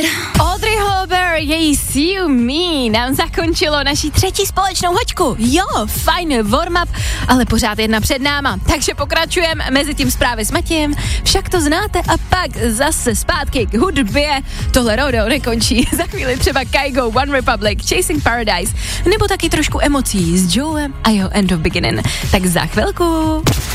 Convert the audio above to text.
Audrey Hopper, její See You Me nám zakončilo naší třetí společnou hoďku. Jo, fajn warm-up, ale pořád jedna před náma. Takže pokračujeme, mezi tím zprávy s Matějem. Však to znáte a pak zase zpátky k hudbě. Tohle rodeo nekončí. Za chvíli třeba Kygo, One Republic, Chasing Paradise, nebo taky trošku emocí s Joem a jeho End of Beginning. Tak za chvilku.